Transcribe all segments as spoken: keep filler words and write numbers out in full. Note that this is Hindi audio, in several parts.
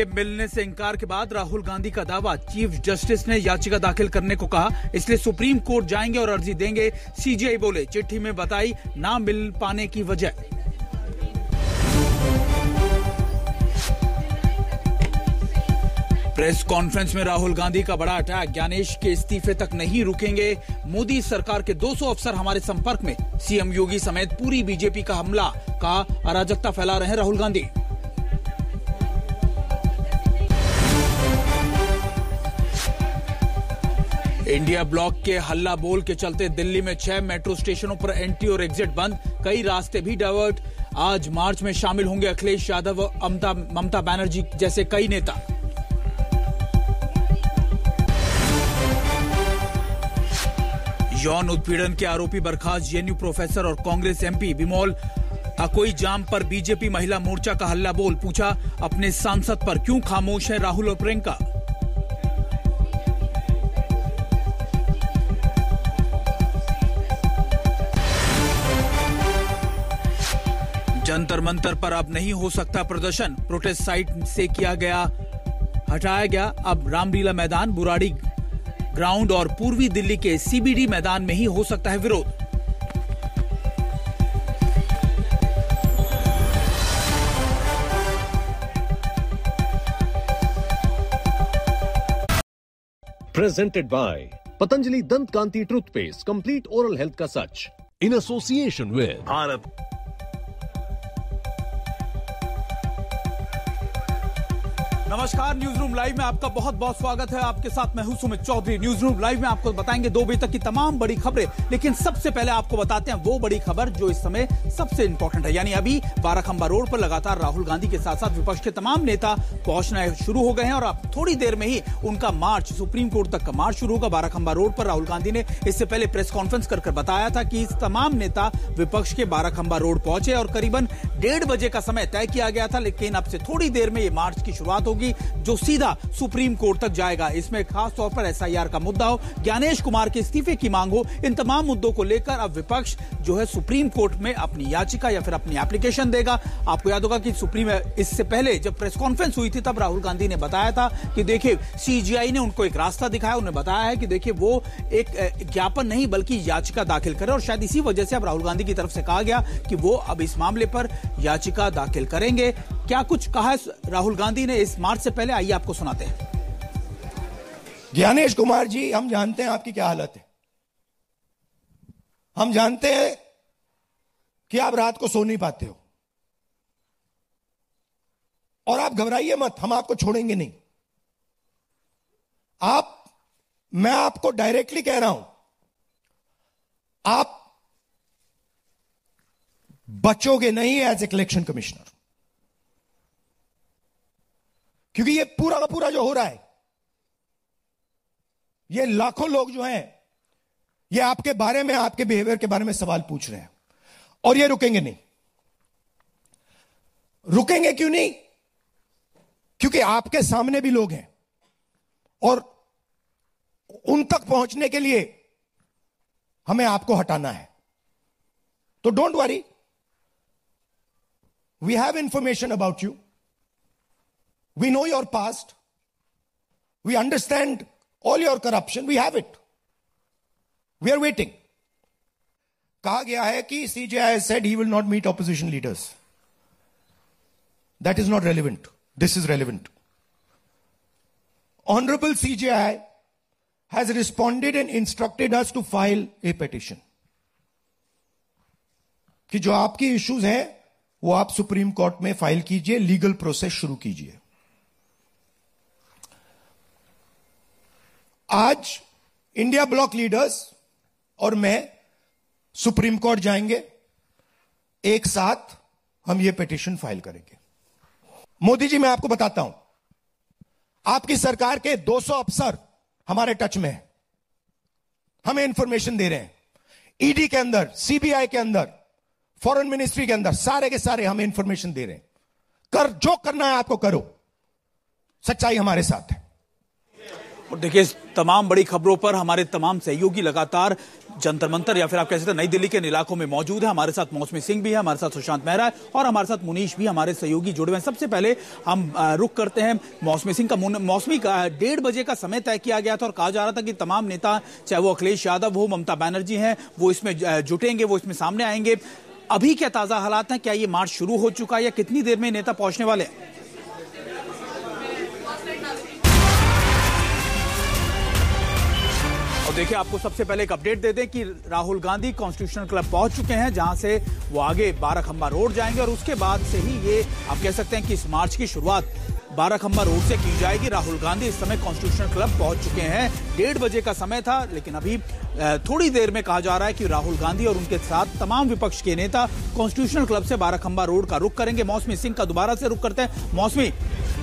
मिलने से इनकार के बाद राहुल गांधी का दावा, चीफ जस्टिस ने याचिका दाखिल करने को कहा, इसलिए सुप्रीम कोर्ट जाएंगे और अर्जी देंगे। सीजीआई बोले, चिट्ठी में बताई ना मिल पाने की वजह। प्रेस कॉन्फ्रेंस में राहुल गांधी का बड़ा अटैक, ज्ञानेश के इस्तीफे तक नहीं रुकेंगे। मोदी सरकार के दो सौ अफसर हमारे संपर्क में, सीएम योगी समेत पूरी बीजेपी का हमला, कहा अराजकता फैला रहे राहुल गांधी। इंडिया ब्लॉक के हल्ला बोल के चलते दिल्ली में छह मेट्रो स्टेशनों पर एंट्री और एग्जिट बंद, कई रास्ते भी डाइवर्ट। आज मार्च में शामिल होंगे अखिलेश यादव और ममता बनर्जी जैसे कई नेता। यौन उत्पीड़न के आरोपी बर्खास्त जेएनयू प्रोफेसर और कांग्रेस एमपी बिमोल अकोई जाम पर बीजेपी महिला मोर्चा का हल्ला बोल, पूछा अपने सांसद पर क्यों खामोश है राहुल और प्रियंका। जंतर मंतर पर अब नहीं हो सकता प्रदर्शन, प्रोटेस्ट साइट से किया गया हटाया गया। अब रामलीला मैदान, बुराड़ी ग्राउंड और पूर्वी दिल्ली के सीबीडी मैदान में ही हो सकता है विरोध। प्रेजेंटेड बाय पतंजलि दंत कांति टूथपेस्ट, कंप्लीट ओरल हेल्थ का सच, इन एसोसिएशन विद भारत। नमस्कार, न्यूज रूम लाइव में आपका बहुत बहुत स्वागत है। आपके साथ मैं हूं Sumit Chaudhary. News room live में आपको बताएंगे दो बजे तक की तमाम बड़ी खबरें, लेकिन सबसे पहले आपको बताते हैं वो बड़ी खबर जो इस समय सबसे इंपॉर्टेंट है। यानी अभी बाराखंबा रोड पर लगातार राहुल गांधी के साथ साथ विपक्ष के तमाम नेता पहुंचना शुरू हो गए हैं और अब थोड़ी देर में ही उनका मार्च सुप्रीम कोर्ट तक का मार्च शुरू होगा। बाराखंबा रोड पर राहुल गांधी ने इससे पहले प्रेस कॉन्फ्रेंस कर कर बताया था कि इस तमाम नेता विपक्ष के बाराखंबा रोड पहुंचे और करीबन डेढ़ बजे का समय तय किया गया था, लेकिन अब से थोड़ी देर में ये मार्च की शुरुआत होगी जो सीधा सुप्रीम कोर्ट तक जाएगा। इसमें खास तौर पर एसआईआर का मुद्दा हो, ज्ञानेश कुमार के इस्तीफे की मांग हो, इन तमाम मुद्दों को लेकर अब विपक्ष जो है सुप्रीम कोर्ट में अपनी याचिका या फिर अपनी एप्लीकेशन देगा। आपको याद होगा कि सुप्रीम इससे पहले जब प्रेस कॉन्फ्रेंस हुई थी तब राहुल गांधी ने बताया था कि देखिए सीजीआई ने उनको एक रास्ता दिखाया, उन्हें बताया है कि देखिए वो एक ज्ञापन नहीं बल्कि याचिका दाखिल करें और शायद इसी वजह से अब राहुल गांधी की तरफ से कहा गया कि वो अब इस मामले पर याचिका दाखिल करेंगे। क्या कुछ कहा है राहुल गांधी ने इस मार्च से पहले, आइए आपको सुनाते हैं। ज्ञानेश कुमार जी, हम जानते हैं आपकी क्या हालत है। हम जानते हैं कि आप रात को सो नहीं पाते हो और आप घबराइए मत, हम आपको छोड़ेंगे नहीं। आप, मैं आपको डायरेक्टली कह रहा हूं, आप बचोगे नहीं एज ए इलेक्शन कमिश्नर, क्योंकि ये पूरा का पूरा जो हो रहा है, ये लाखों लोग जो हैं ये आपके बारे में, आपके बिहेवियर के बारे में सवाल पूछ रहे हैं और ये रुकेंगे नहीं। रुकेंगे क्यों नहीं? क्योंकि आपके सामने भी लोग हैं और उन तक पहुंचने के लिए हमें आपको हटाना है। तो don't worry, we have information about you, we know your past, we understand all your corruption, we have it, we are waiting. कहा गया है कि C J I said he will not meet opposition leaders. That is not relevant. This is relevant. Honorable C J I has responded and instructed us to file a petition. कि जो आपकी इश्यूज हैं वो आप सुप्रीम कोर्ट में फाइल कीजिए, लीगल प्रोसेस शुरू कीजिए। आज इंडिया ब्लॉक लीडर्स और मैं सुप्रीम कोर्ट जाएंगे, एक साथ हम ये पिटीशन फाइल करेंगे। मोदी जी, मैं आपको बताता हूं, आपकी सरकार के दो सौ अफसर हमारे टच में हैं, हमें इंफॉर्मेशन दे रहे हैं। ईडी के अंदर, सीबीआई के अंदर, फॉरेन मिनिस्ट्री के अंदर, सारे के सारे हमें इंफॉर्मेशन दे रहे हैं। कर जो करना है आपको करो, सच्चाई हमारे साथ है। और देखिए इस तमाम बड़ी खबरों पर हमारे तमाम सहयोगी लगातार जंतर मंतर या फिर आप कह सकते हैं नई दिल्ली के इन इलाकों में मौजूद है। हमारे साथ मौसमी सिंह भी है, हमारे साथ सुशांत मेहरा है और हमारे साथ मुनीश भी हमारे सहयोगी जुड़े हुए हैं। सबसे पहले हम रुक करते हैं मौसमी सिंह का। मौसमी का डेढ़ बजे का समय तय किया गया था और कहा जा रहा था कि तमाम नेता, चाहे वो अखिलेश यादव हो, ममता बनर्जी हैं, वो इसमें जुटेंगे, वो इसमें सामने आएंगे। अभी क्या ताजा हालात हैं? क्या ये मार्च शुरू हो चुका है या कितनी देर में नेता पहुंचने वाले हैं? और देखिए आपको सबसे पहले एक अपडेट दे दें कि राहुल गांधी कॉन्स्टिट्यूशनल क्लब पहुंच चुके हैं, जहां से वो आगे बाराखंबा रोड जाएंगे और उसके बाद से ही ये आप कह सकते हैं कि इस मार्च की शुरुआत बाराखंबा रोड से की जाएगी। राहुल गांधी इस समय कॉन्स्टिट्यूशनल क्लब पहुंच चुके हैं। डेढ़ बजे का समय था, लेकिन अभी थोड़ी देर में कहा जा रहा है कि राहुल गांधी और उनके साथ तमाम विपक्ष के नेता कॉन्स्टिट्यूशनल क्लब से बाराखंबा रोड का रुख करेंगे। मौसमी सिंह का दोबारा से रुख करते हैं। मौसमी,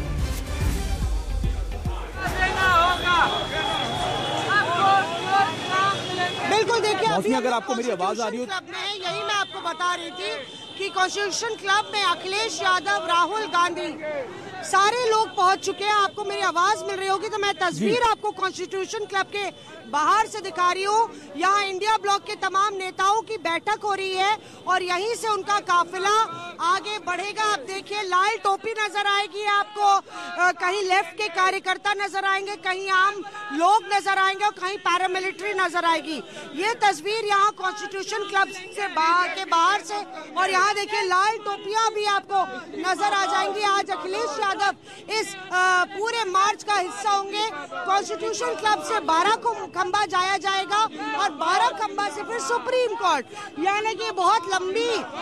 बिल्कुल देखिए, मौसमी अगर आपको मेरी आवाज आ रही हो, यही मैं आपको बता रही थी कि कॉन्स्टिट्यूशन क्लब में अखिलेश यादव, राहुल गांधी सारे लोग पहुंच चुके हैं। आपको मेरी आवाज मिल रही होगी तो मैं तस्वीर आपको कॉन्स्टिट्यूशन क्लब के बाहर से दिखा रही हूँ। यहाँ इंडिया ब्लॉक के तमाम नेताओं की बैठक हो रही है और यहीं से उनका काफिला आगे बढ़ेगा। आप देखिए लाल टोपी नजर आएगी आपको, आ, कहीं लेफ्ट के कार्यकर्ता नजर आएंगे, कहीं आम लोग नजर आएंगे और कहीं पैरामिलिट्री नजर आएगी। ये तस्वीर यहाँ कॉन्स्टिट्यूशन क्लब से बाहर के बाहर से, और यहाँ देखिए लाल टोपियां भी आपको नजर आ जाएंगी। आज अखिलेश यादव इस आ, पूरे मार्च का हिस्सा होंगे। कॉन्स्टिट्यूशन क्लब से बारह को खंबा जाया जाएगा और बारह खंबा से फिर सुप्रीम कोर्ट, यानी कि बहुत लंबी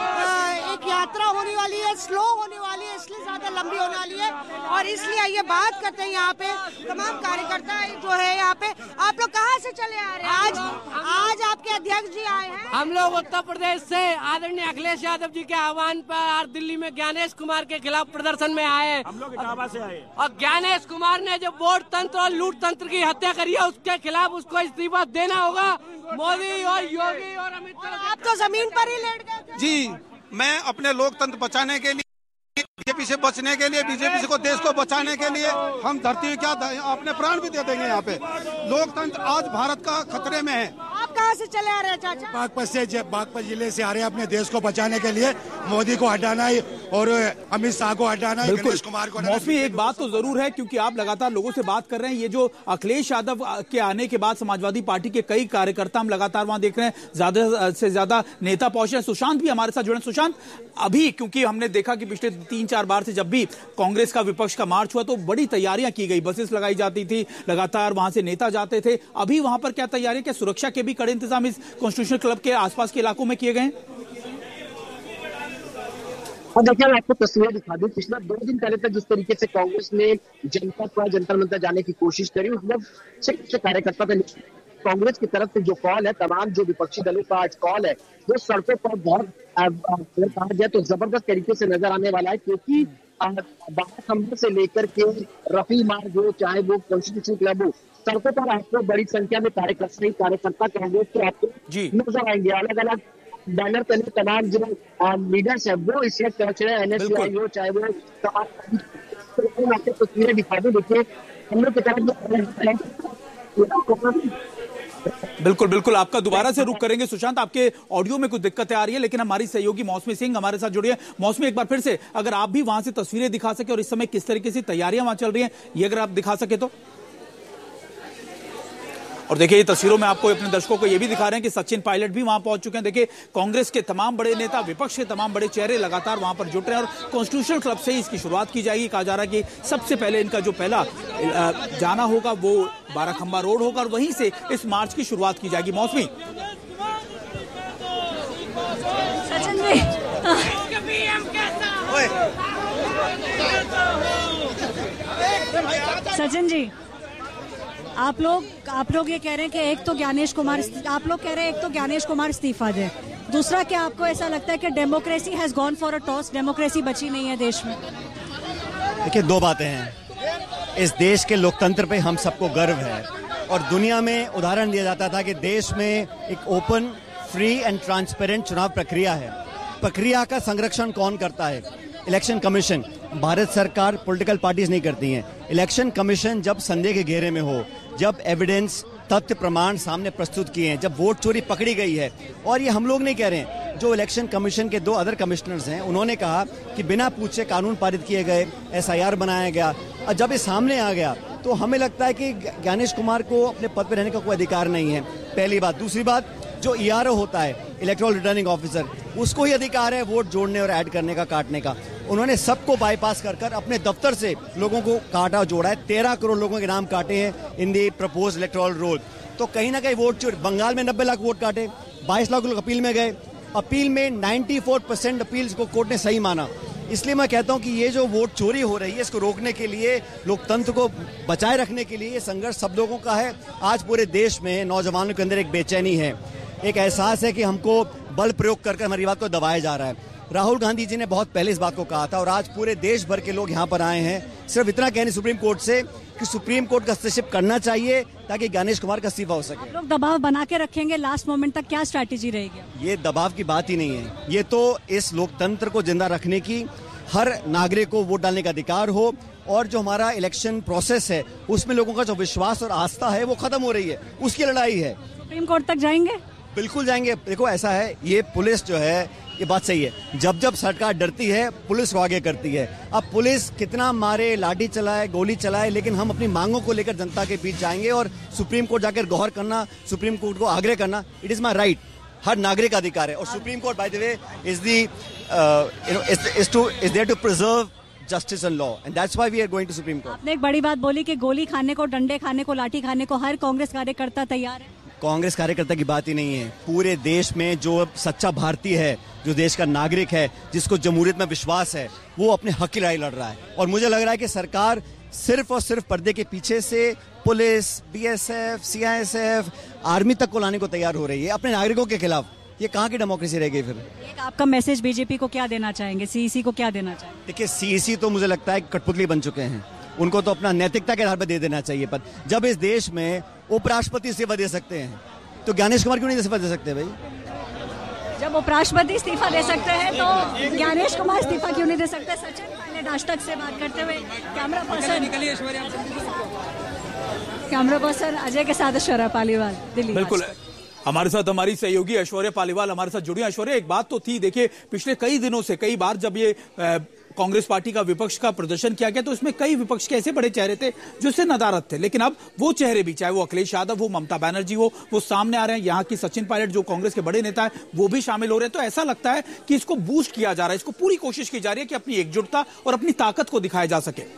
एक यात्रा होने वाली है, स्लो होने वाली है, इसलिए ज्यादा लंबी होने वाली है। और इसलिए ये बात करते हैं यहाँ पे तमाम कार्यकर्ता जो है यहाँ पे। आप लोग कहाँ से चले आ रहे हैं? आज आज आपके अध्यक्ष जी आए हैं। हम लोग उत्तर प्रदेश से आदरणीय अखिलेश यादव जी के आह्वान पर आज दिल्ली में ज्ञानेश कुमार के खिलाफ प्रदर्शन में आए। हम लोग इटावा से आए और ज्ञानेश कुमार ने जो वोट तंत्र और लूट तंत्र की हत्या करी है उसके खिलाफ उसको इस्तीफा देना होगा। मोदी और योगी और अमित शाह। आप तो जमीन पर ही लेट गए थे। जी, मैं अपने लोकतंत्र बचाने के लिए, बीजेपी से बचने के लिए, बीजेपी को देश को बचाने के लिए हम धरती क्या अपने प्राण भी दे देंगे। यहाँ पे लोकतंत्र आज भारत का खतरे में है। आप कहाँ से चले आ रहे हैं चाचा? बागपत से बागपत जिले से आ रहे हैं अपने देश को बचाने के लिए। मोदी को हटाना है और अमित शाह को हटाना है, गणेश कुमार को। मौसमी एक बात तो जरूर है, क्योंकि आप लगातार लोगों से बात कर रहे हैं, ये जो अखिलेश यादव के आने के बाद समाजवादी पार्टी के कई कार्यकर्ता हम लगातार वहां देख रहे हैं, ज्यादा से ज्यादा नेता पहुंचे हैं। सुशांत भी हमारे साथ जुड़े। सुशांत, अभी क्योंकि हमने देखा कि पिछले तीन चार बार से जब भी कांग्रेस का विपक्ष का मार्च हुआ तो बड़ी तैयारियां की गई, बसेस लगाई जाती थी, लगातार वहां से नेता जाते थे। अभी वहां पर क्या तैयारी, क्या सुरक्षा के भी कड़े इंतजाम इस कॉन्स्टिट्यूशन क्लब के आसपास के इलाकों में किए गए? और देखिए मैं आपको तस्वीर दिखा दूं, पिछले दो दिन पहले तक जिस तरीके से कांग्रेस ने जनता पर जंतर मंतर जाने की कोशिश करी, उसमें सिर्फ कार्यकर्ता पे कांग्रेस की तरफ से जो कॉल है, तमाम जो विपक्षी दलों का आज कॉल है, वो सड़कों पर बहुत कहा जाए तो जबरदस्त तरीके से नजर आने वाला है। क्योंकि बाराखंबा से लेकर के रफी मार्ग हो, चाहे वो कॉन्स्टिट्यूशन क्लब हो, सड़कों पर आपको बड़ी संख्या में कार्यकर्ता कार्यकर्ता कांग्रेस के आपको नजर आएंगे। अलग अलग बैनर तले तमाम जो लीडर्स है वो इस वक्त पहुंच रहे हैं। एनएसयूआई हो, चाहे वो तमाम तस्वीरें दिखा दो। देखिए हम लोग की तरफ बिल्कुल बिल्कुल आपका दोबारा से रुक करेंगे। सुशांत, आपके ऑडियो में कुछ दिक्कतें आ रही है, लेकिन हमारी सहयोगी मौसमी सिंह हमारे साथ जुड़ी है। मौसमी, एक बार फिर से अगर आप भी वहां से तस्वीरें दिखा सके और इस समय किस तरीके से तैयारियां वहां चल रही हैं, ये अगर आप दिखा सके तो। और देखिए ये तस्वीरों में आपको अपने दर्शकों को ये भी दिखा रहे हैं कि सचिन पायलट भी वहां पहुंच चुके हैं। देखिए कांग्रेस के तमाम बड़े नेता, विपक्ष के तमाम बड़े चेहरे लगातार वहां पर जुट रहे हैं और कॉन्स्टिट्यूशनल क्लब से ही इसकी शुरुआत की जाएगी। कहा जा रहा है कि सबसे पहले इनका जो पहला जाना होगा वो बाराखंबा रोड होगा और वहीं से इस मार्च की शुरुआत की जाएगी। मौसमी, सचिन जी, सचिन जी, आप लोग आप लोग ये कह रहे हैं कि एक तो ज्ञानेश कुमार आप लोग कह रहे हैं एक तो ज्ञानेश कुमार इस्तीफा दे, दूसरा क्या आपको ऐसा लगता है कि democracy has gone for a toss, democracy बची नहीं है देश में? देखिए दो बातें हैं। इस देश के लोकतंत्र पे हम सबको गर्व है और दुनिया में उदाहरण दिया जाता था कि देश में एक ओपन, फ्री एंड ट्रांसपेरेंट चुनाव प्रक्रिया है। प्रक्रिया का संरक्षण कौन करता है? Election commission. भारत सरकार पॉलिटिकल पार्टीज नहीं करती हैं। इलेक्शन कमीशन जब संदेह के घेरे में हो, जब एविडेंस तथ्य प्रमाण सामने प्रस्तुत किए हैं, जब वोट चोरी पकड़ी गई है, और ये हम लोग नहीं कह रहे हैं, जो इलेक्शन कमीशन के दो अदर कमिश्नर्स हैं उन्होंने कहा कि बिना पूछे कानून पारित किए गए, एस आई आर बनाया गया, और जब ये सामने आ गया तो हमें लगता है कि ज्ञानेश कुमार को अपने पद पर रहने का कोई अधिकार नहीं है, पहली बात। दूसरी बात, जो ई आर ओ होता है, इलेक्टोरल रिटर्निंग ऑफिसर, उसको ही अधिकार है वोट जोड़ने और ऐड करने का, काटने का। उन्होंने सबको बाईपास कर कर अपने दफ्तर से लोगों को काटा जोड़ा है। तेरह करोड़ लोगों के नाम काटे हैं इन दी प्रपोज इलेक्टोरल रोल। तो कहीं ना कहीं वोट चोरी, बंगाल में नब्बे लाख वोट काटे, बाईस लाख लोग अपील में गए, अपील में चौरानवे परसेंट अपील्स को कोर्ट ने सही माना। इसलिए मैं कहता हूं कि ये जो वोट चोरी हो रही है, इसको रोकने के लिए, लोकतंत्र को बचाए रखने के लिए ये संघर्ष सब लोगों का है। आज पूरे देश में नौजवानों के अंदर एक बेचैनी है, एक एहसास है कि हमको बल प्रयोग कर हमारी बात को दबाया जा रहा है। राहुल गांधी जी ने बहुत पहले इस बात को कहा था और आज पूरे देश भर के लोग यहाँ पर आए हैं सिर्फ इतना कहने सुप्रीम कोर्ट से कि सुप्रीम कोर्ट का हस्तक्षेप करना चाहिए ताकि ज्ञानेश कुमार का इस्तीफा हो सके। लोग दबाव बना के रखेंगे लास्ट मोमेंट तक, क्या स्ट्रैटेजी रहेगी? ये दबाव की बात ही नहीं है, ये तो इस लोकतंत्र को जिंदा रखने की, हर नागरिक को वोट डालने का अधिकार हो, और जो हमारा इलेक्शन प्रोसेस है उसमें लोगों का जो विश्वास और आस्था है वो खत्म हो रही है, उसकी लड़ाई है। सुप्रीम कोर्ट तक जाएंगे? बिल्कुल जाएंगे। देखो ऐसा है, ये पुलिस जो है, ये बात सही है, जब जब सरकार डरती है पुलिस को आगे करती है। अब पुलिस कितना मारे, लाठी चलाए, गोली चलाए, लेकिन हम अपनी मांगों को लेकर जनता के बीच जाएंगे और सुप्रीम कोर्ट जाकर गौर करना, सुप्रीम कोर्ट को आग्रह करना, इट इज माई राइट, हर नागरिक का अधिकार है। और supreme court by the way is the you know is two is there to preserve justice and law, and that's why we are going to supreme court. आपने एक बड़ी बात बोली कि गोली खाने को, डंडे खाने को, लाठी खाने को हर कांग्रेस कार्यकर्ता तैयार है। कांग्रेस कार्यकर्ता की बात ही नहीं है, पूरे देश में जो सच्चा भारतीय है, जो देश का नागरिक है, जिसको जमहूरियत में विश्वास है, वो अपने हक की लड़ाई लड़ रहा है। और मुझे लग रहा है कि सरकार सिर्फ और सिर्फ पर्दे के पीछे से police, B S F, C I S F, army तक को लाने को तैयार हो रही है अपने नागरिकों के खिलाफ। ये कहाँ की डेमोक्रेसी रह गई फिर? एक आपका मैसेज बीजेपी को क्या देना चाहेंगे, सी ई सी को क्या देना चाहेंगे? देखिए, सी ई सी तो मुझे लगता है कठपुतली बन चुके हैं, उनको तो अपना नैतिकता के आधार पर दे देना चाहिए पद। जब इस देश में उपराष्ट्रपति इस्तीफा दे सकते हैं तो ज्ञानेश कुमार क्यों नहीं इस्तीफा दे सकते भाई? जब उपराष्ट्रपति इस्तीफा दे सकते हैं तो ज्ञानेश कुमार इस्तीफा क्यों नहीं दे सकते? सचिन पायलट आज तक से बात करते हुए, camera person camera person Ajay के साथ ऐश्वर्या पालीवाल, दिल्ली। बिल्कुल, हमारे साथ हमारी सहयोगी ऐश्वर्या पालीवाल हमारे साथ जुड़ी। ऐश्वर्या, एक बात तो थी, देखिए पिछले कई दिनों से, कई बार जब ये कांग्रेस पार्टी का विपक्ष का प्रदर्शन किया गया तो इसमें कई विपक्ष के ऐसे बड़े चेहरे थे जो इससे नदारद थे, लेकिन अब वो चेहरे भी, चाहे वो अखिलेश यादव हो, ममता बनर्जी हो, वो सामने आ रहे हैं। यहाँ की सचिन पायलट जो कांग्रेस के बड़े नेता है वो भी शामिल हो रहे हैं। तो ऐसा लगता है कि इसको बूस्ट किया जा रहा है, इसको पूरी कोशिश की जा रही है कि अपनी एकजुटता और अपनी ताकत को दिखाया जा सके।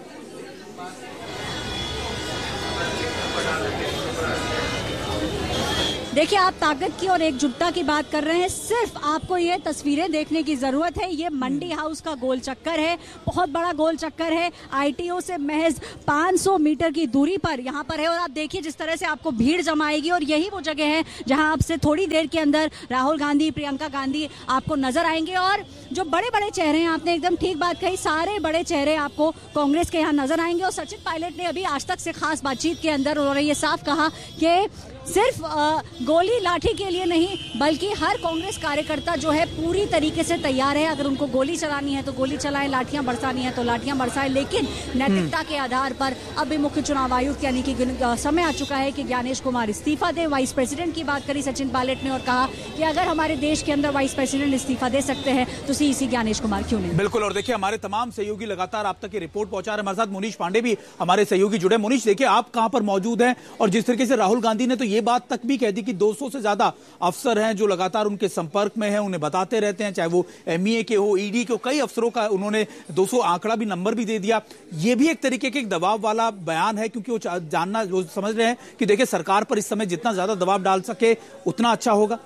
देखिए, आप ताकत की और एकजुटता की बात कर रहे हैं, सिर्फ आपको ये तस्वीरें देखने की जरूरत है। ये मंडी हाउस का गोल चक्कर है, बहुत बड़ा गोल चक्कर है, आई टी ओ से महज पाँच सौ मीटर की दूरी पर यहाँ पर है। और आप देखिए जिस तरह से आपको भीड़ जमाएगी, और यही वो जगह है जहाँ आपसे थोड़ी देर के अंदर राहुल गांधी, प्रियंका गांधी आपको नजर आएंगे। और जो बड़े बड़े चेहरे हैं, आपने एकदम ठीक बात कही, सारे बड़े चेहरे आपको कांग्रेस के यहाँ नजर आएंगे। और सचिन पायलट ने अभी आज तक से खास बातचीत के अंदर उन्होंने ये साफ कहा कि सिर्फ गोली लाठी के लिए नहीं, बल्कि हर कांग्रेस कार्यकर्ता जो है पूरी तरीके से तैयार है। अगर उनको गोली चलानी है तो गोली चलाएं, लाठियां बरसानी है तो लाठियां बरसाएं, लेकिन नैतिकता के आधार पर अभी मुख्य चुनाव आयुक्त यानी कि समय आ चुका है कि ज्ञानेश कुमार इस्तीफा दे। वाइस प्रेसिडेंट की बात करी सचिन पायलट ने और कहा कि अगर हमारे देश के अंदर वाइस प्रेसिडेंट इस्तीफा दे सकते हैं तो सी ई सी ज्ञानेश कुमार क्यों नहीं? बिल्कुल, और देखिए हमारे तमाम सहयोगी लगातार आप तक की रिपोर्ट पहुंचा रहे हैं। हमारे साथ मुनीश पांडे भी हमारे सहयोगी जुड़े। मुनीश, देखिए आप कहां पर मौजूद हैं, और जिस तरीके से राहुल गांधी ने तो ये बात तक भी कह दी कि दो सौ से ज्यादा अफसर हैं जो लगातार उनके संपर्क में हैं, उन्हें बताते रहते हैं, चाहे वो एम ई ए के हो, ई डी के हो, कई अफसरों का उन्होंने दो सौ आंकड़ा भी, नंबर भी दे दिया। ये भी एक तरीके के एक दबाव वाला बयान है, क्योंकि वो जानना, वो समझ रहे हैं कि देखिए सरकार पर इस समय जितना ज्यादा दबाव डाल सके उतना अच्छा होगा।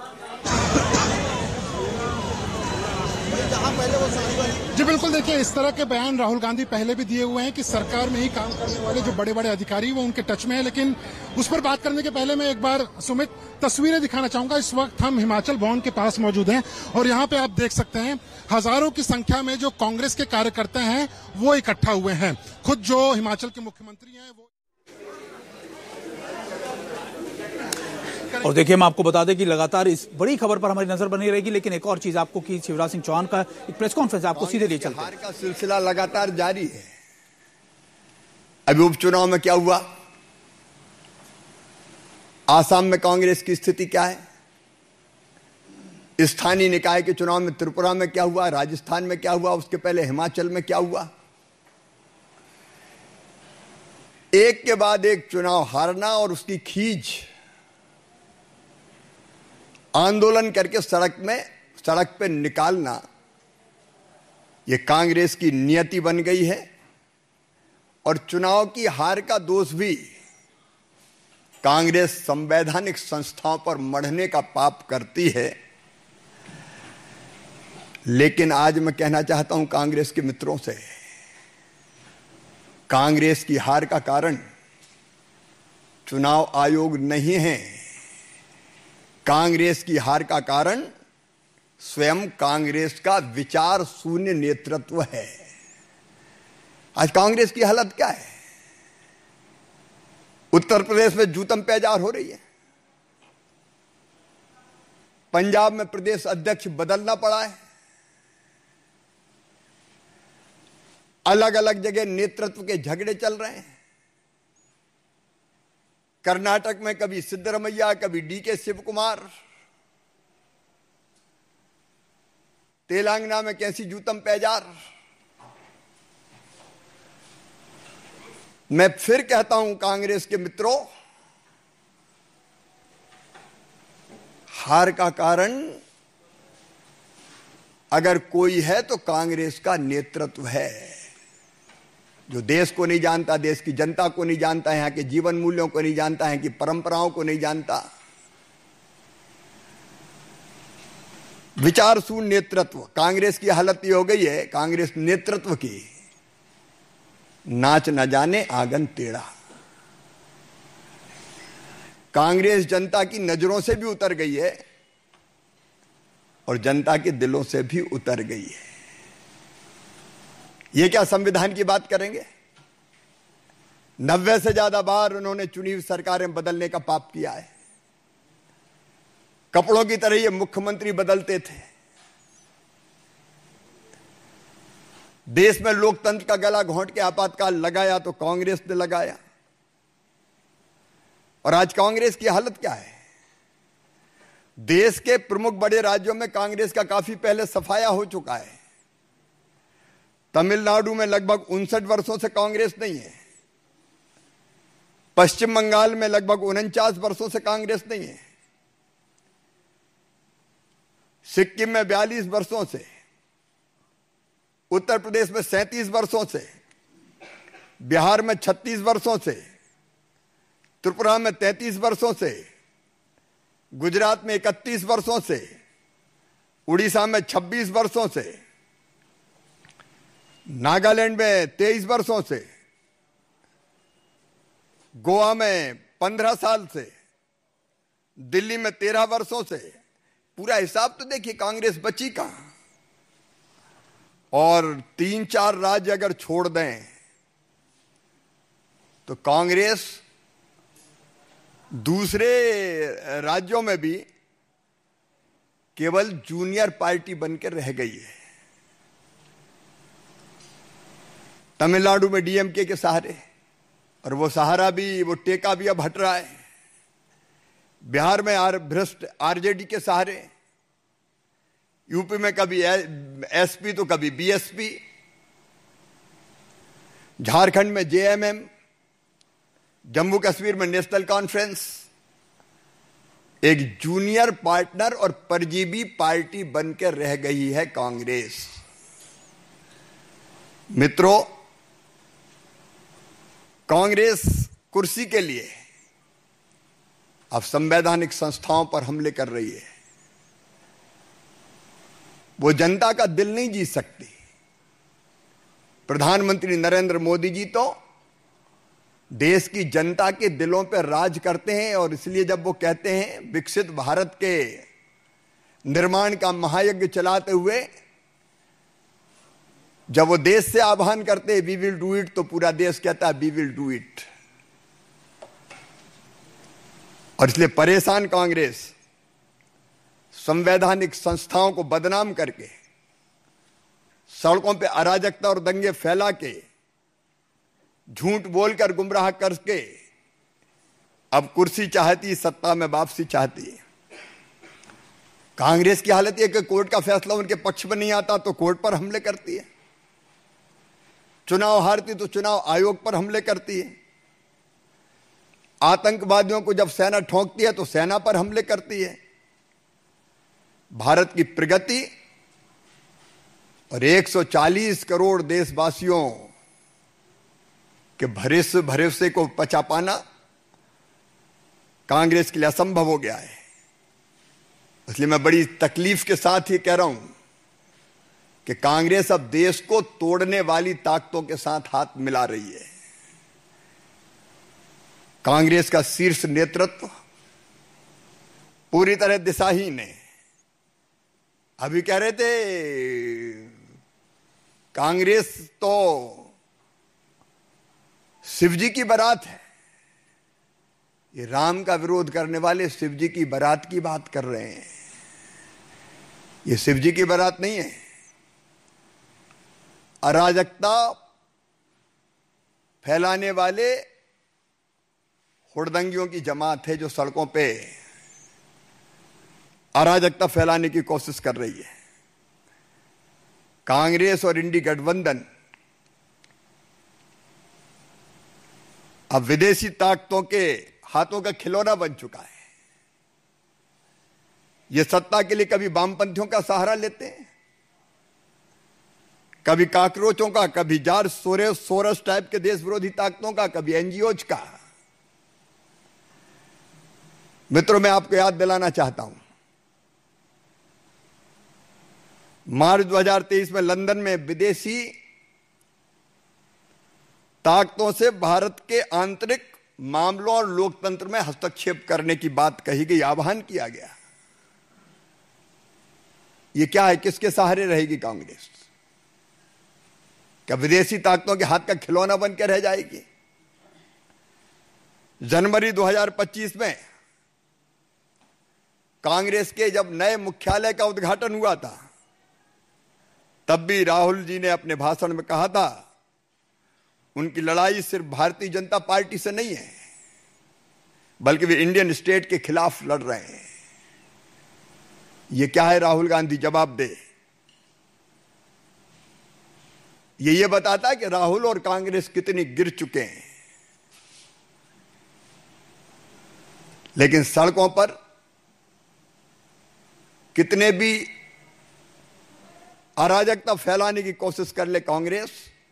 जी बिल्कुल, देखिए इस तरह के बयान राहुल गांधी पहले भी दिए हुए हैं कि सरकार में ही काम करने वाले जो बड़े बड़े अधिकारी वो उनके टच में है। लेकिन उस पर बात करने के पहले मैं एक बार सुमित तस्वीरें दिखाना चाहूंगा। इस वक्त हम हिमाचल भवन के पास मौजूद हैं और यहाँ पे आप देख सकते हैं हजारों की संख्या में जो कांग्रेस के कार्यकर्ता हैं वो इकट्ठा हुए हैं। खुद जो हिमाचल के मुख्यमंत्री हैं वो और देखिए, मैं आपको बता दें कि लगातार इस बड़ी खबर पर हमारी नजर बनी रहेगी, लेकिन एक और चीज आपको की शिवराज सिंह चौहान का एक प्रेस कॉन्फ्रेंस आपको सीधे ले चलते हैं। हार का सिलसिला लगातार जारी है। अभी उपचुनाव में क्या हुआ, आसाम में कांग्रेस की स्थिति क्या है, स्थानीय निकाय के चुनाव में त्रिपुरा में क्या हुआ, राजस्थान में क्या हुआ, उसके पहले हिमाचल में क्या हुआ। एक के बाद एक चुनाव हारना और उसकी खींच, आंदोलन करके सड़क में सड़क पे निकालना, यह कांग्रेस की नियति बन गई है। और चुनाव की हार का दोष भी कांग्रेस संवैधानिक संस्थाओं पर मढ़ने का पाप करती है। लेकिन आज मैं कहना चाहता हूं कांग्रेस के मित्रों से, कांग्रेस की हार का कारण चुनाव आयोग नहीं है। कांग्रेस की हार का कारण स्वयं कांग्रेस का विचार शून्य नेतृत्व है। आज कांग्रेस की हालत क्या है? उत्तर प्रदेश में जूतम पैजार हो रही है, पंजाब में प्रदेश अध्यक्ष बदलना पड़ा है, अलग अलग जगह नेतृत्व के झगड़े चल रहे हैं। कर्नाटक में कभी सिद्धरमैया, कभी डी के शिव कुमार, तेलंगाना में कैसी जूतम पैजार। मैं फिर कहता हूं कांग्रेस के मित्रों, हार का कारण अगर कोई है तो कांग्रेस का नेतृत्व है, जो देश को नहीं जानता, देश की जनता को नहीं जानता, यहां के जीवन मूल्यों को नहीं जानता, यहां की परंपराओं को नहीं जानता। विचार शून्य नेतृत्व, कांग्रेस की हालत ये हो गई है, कांग्रेस नेतृत्व की नाच न जाने आंगन टेढ़ा। कांग्रेस जनता की नजरों से भी उतर गई है और जनता के दिलों से भी उतर गई है। ये क्या संविधान की बात करेंगे? नब्बे से ज्यादा बार उन्होंने चुनी हुई सरकारें बदलने का पाप किया है। कपड़ों की तरह ये मुख्यमंत्री बदलते थे। देश में लोकतंत्र का गला घोंट के आपातकाल लगाया तो कांग्रेस ने लगाया। और आज कांग्रेस की हालत क्या है? देश के प्रमुख बड़े राज्यों में कांग्रेस का काफी पहले सफाया हो चुका है। तमिलनाडु में लगभग उनसठ वर्षों से कांग्रेस नहीं है। पश्चिम बंगाल में लगभग उनचास वर्षों से कांग्रेस नहीं है। सिक्किम में बयालीस वर्षों से, उत्तर प्रदेश में सैंतीस वर्षों से, बिहार में छत्तीस वर्षों से, त्रिपुरा में तैंतीस वर्षों से, गुजरात में इकतीस वर्षों से, उड़ीसा में छब्बीस वर्षों से, नागालैंड में तेईस वर्षों से, गोवा में पंद्रह साल से, दिल्ली में तेरह वर्षों से। पूरा हिसाब तो देखिए, कांग्रेस बची कहां। और तीन चार राज्य अगर छोड़ दें तो कांग्रेस दूसरे राज्यों में भी केवल जूनियर पार्टी बनकर रह गई है। तमिलनाडु में डीएमके के सहारे, और वो सहारा भी, वो टेका भी अब हट रहा है। बिहार में आर भ्रष्ट आरजेडी के सहारे, यूपी में कभी एसपी तो कभी बीएसपी, झारखंड में जेएमएम, जम्मू कश्मीर में नेशनल कॉन्फ्रेंस। एक जूनियर पार्टनर और परजीवी पार्टी बनकर रह गई है कांग्रेस। मित्रों, कांग्रेस कुर्सी के लिए अब संवैधानिक संस्थाओं पर हमले कर रही है। वो जनता का दिल नहीं जीत सकती। प्रधानमंत्री नरेंद्र मोदी जी तो देश की जनता के दिलों पर राज करते हैं, और इसलिए जब वो कहते हैं विकसित भारत के निर्माण का महायज्ञ चलाते हुए, जब वो देश से आह्वान करते हैं वी विल डू इट, तो पूरा देश कहता है वी विल डू इट। और इसलिए परेशान कांग्रेस संवैधानिक संस्थाओं को बदनाम करके सड़कों पे अराजकता और दंगे फैला के झूठ बोलकर गुमराह करके अब कुर्सी चाहती, सत्ता में वापसी चाहती है। कांग्रेस की हालत यह कि कोर्ट का फैसला उनके पक्ष में नहीं आता तो कोर्ट पर हमले करती है, चुनाव हारती तो चुनाव आयोग पर हमले करती है, आतंकवादियों को जब सेना ठोंकती है तो सेना पर हमले करती है। भारत की प्रगति और एक सौ चालीस करोड़ देशवासियों के भरोसे भरोसे को पचा पाना कांग्रेस के लिए असंभव हो गया है। इसलिए मैं बड़ी तकलीफ के साथ ही कह रहा हूं कि कांग्रेस अब देश को तोड़ने वाली ताकतों के साथ हाथ मिला रही है। कांग्रेस का शीर्ष नेतृत्व पूरी तरह दिशाहीन है। अभी कह रहे थे कांग्रेस तो शिवजी की बारात है, ये राम का विरोध करने वाले शिवजी की बारात की बात कर रहे हैं। ये शिवजी की बारात नहीं है, अराजकता फैलाने वाले हुड़दंगियों की जमात है जो सड़कों पे अराजकता फैलाने की कोशिश कर रही है। कांग्रेस और इंडी गठबंधन अब विदेशी ताकतों के हाथों का खिलौना बन चुका है। ये सत्ता के लिए कभी वामपंथियों का सहारा लेते हैं, कभी काकरोचों का, कभी जॉर्ज सोरेस सोरस टाइप के देश विरोधी ताकतों का, कभी एनजीओज का। मित्रों, मैं आपको याद दिलाना चाहता हूं, मार्च दो हज़ार तेईस में लंदन में विदेशी ताकतों से भारत के आंतरिक मामलों और लोकतंत्र में हस्तक्षेप करने की बात कही गई, आह्वान किया गया। ये क्या है? किसके सहारे रहेगी कांग्रेस? क्या विदेशी ताकतों के हाथ का खिलौना बनकर रह जाएगी? जनवरी दो हज़ार पच्चीस में कांग्रेस के जब नए मुख्यालय का उद्घाटन हुआ था, तब भी राहुल जी ने अपने भाषण में कहा था उनकी लड़ाई सिर्फ भारतीय जनता पार्टी से नहीं है, बल्कि वे इंडियन स्टेट के खिलाफ लड़ रहे हैं। ये क्या है राहुल गांधी? जवाब दे। ये ये बताता है कि राहुल और कांग्रेस कितनी गिर चुके हैं। लेकिन सड़कों पर कितने भी अराजकता फैलाने की कोशिश कर ले कांग्रेस,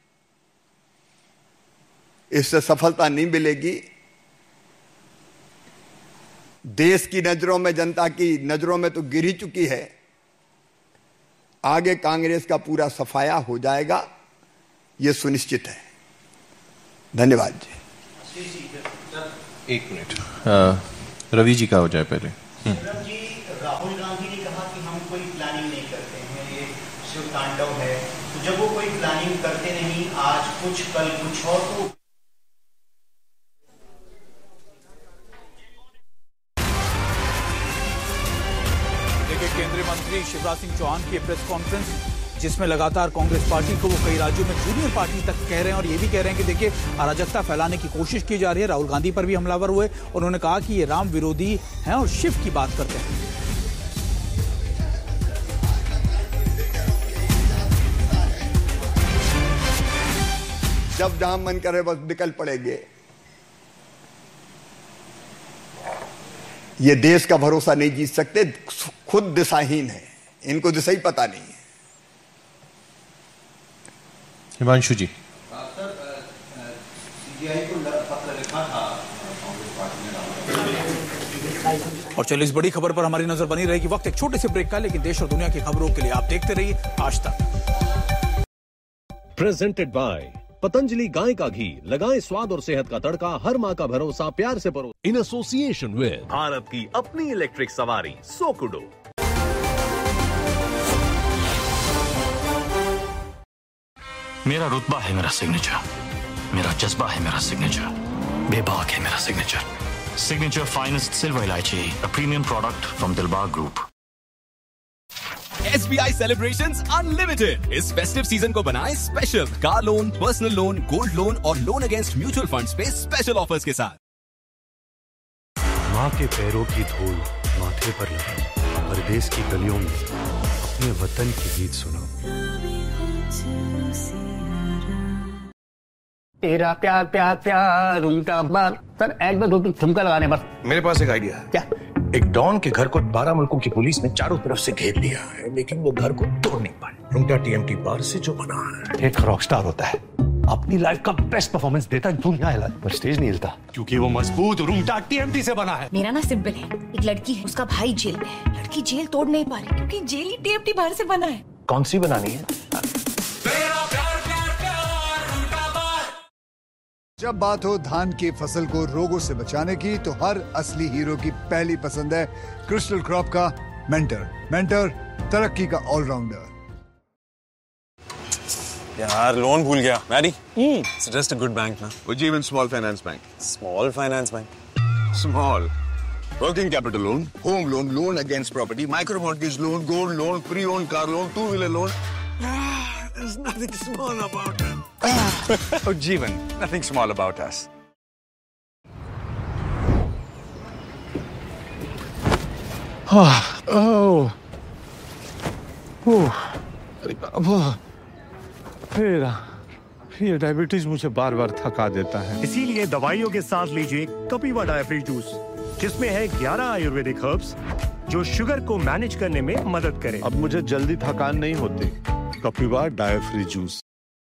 इससे सफलता नहीं मिलेगी। देश की नजरों में, जनता की नजरों में तो गिर ही चुकी है। आगे कांग्रेस का पूरा सफाया हो जाएगा, यह सुनिश्चित है। धन्यवाद जी। एक मिनट, रवि जी का हो जाए पहले। जी, राहुल गांधी ने कहा कि हम कोई प्लानिंग नहीं करते हैं, ये शिव तांडव है। तो जब वो कोई प्लानिंग करते नहीं, आज कुछ कल कुछ और, तो केंद्रीय मंत्री शिवराज सिंह चौहान की प्रेस कॉन्फ्रेंस, जिसमें लगातार कांग्रेस पार्टी को वो कई राज्यों में जूनियर पार्टी तक कह रहे हैं और ये भी कह रहे हैं कि देखिए अराजकता फैलाने की कोशिश की जा रही है। राहुल गांधी पर भी हमलावर हुए। उन्होंने कहा कि ये राम विरोधी हैं और शिव की बात करते हैं। जब जहां मन करे बस निकल पड़ेंगे। ये देश का भरोसा नहीं जीत सकते, खुद दिशाहीन है, इनको दिशा ही पता नहीं है। हिमांशु जी। सीबीआई को पत्र लिखा था कांग्रेस पार्टी ने। और चलिए इस बड़ी खबर पर हमारी नजर बनी रहेगी। वक्त एक छोटे से ब्रेक का, लेकिन देश और दुनिया की खबरों के लिए आप देखते रहिए आज तक। प्रेजेंटेड बाय पतंजलि गाय का घी, लगाएं स्वाद और सेहत का तड़का, हर माँ का भरोसा, प्यार से परो। इन एसोसिएशन विद भारत की अपनी इलेक्ट्रिक सवारी सोकुडो। मेरा रुतबा है मेरा सिग्नेचर, मेरा जज्बा है मेरा सिग्नेचर, बेबाक है मेरा signature. Signature Finest Silver Ilaichi, a premium product from Dilbar Group. S B I Celebrations Unlimited इस फेस्टिव सीजन को बनाए special. Car loan, personal loan, gold loan और लोन अगेंस्ट म्यूचुअल फंड्स पे स्पेशल ऑफर्स के साथ। माँ के पैरों की धूल माथे पर लगे, परदेश की गलियों में अपने वतन की गीत सुनो। तेरा प्यार प्यार प्यार उनका बार। सर एक बार दो तीन ठुमका लगाने बस। मेरे पास एक आइडिया है। क्या? एक डॉन के घर को बारह मुल्कों की पुलिस ने चारों तरफ से घेर लिया है, लेकिन वो घर को तोड़ नहीं पाए। रुंगटा टीएमटी बार से जो बना है, एक रॉकस्टार होता है, अपनी लाइफ का बेस्ट परफॉर्मेंस देता है दुनिया हिला, पर स्टेज नहीं हिलता क्योंकि वो मजबूत रुंगटा टीएमटी से बना है। मेरा ना सिंपल है, एक लड़की है, उसका भाई जेल में है, लड़की जेल तोड़ नहीं पा रही क्योंकि जेल ही टीएमटी बाहर से बना है। कौन सी बनानी है? जब बात हो धान की फसल को रोगों से बचाने की, तो हर असली हीरो की पहली पसंद है क्रिस्टल क्रॉप का मेंटर। मेंटर तरक्की का ऑलराउंडर। यार लोन भूल गया। Mary, it's just a good bank ना। Ujjivan Small Finance Bank. Small Finance Bank. Small. Working capital loan, home loan, loan against property, micro mortgage loan, gold loan, pre-owned car loan, two-wheeler loan. There's nothing small about it. Ujjivan, nothing small about us. Oh. फिर ये डायबिटीज मुझे बार बार थका देता है। इसीलिए दवाइयों के साथ लीजिए कपिवा डायफ्री जूस, जिसमें है ग्यारह आयुर्वेदिक हर्ब्स जो शुगर को मैनेज करने में मदद करें। अब मुझे जल्दी थकान नहीं होती। कपिवा डायफ्री जूस।